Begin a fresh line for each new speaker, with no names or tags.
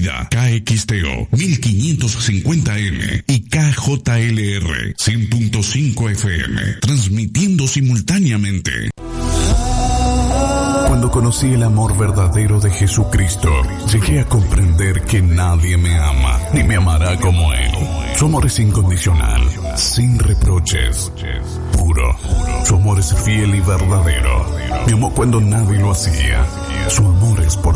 Vida, KXTO 1550M y KJLR 100.5 FM, transmitiendo simultáneamente. Cuando conocí el amor verdadero de Jesucristo, llegué a comprender que nadie me ama, ni me amará como Él. Su amor es incondicional, sin reproches, puro. Su amor es fiel y verdadero. Me amó cuando nadie lo hacía. Su amor es por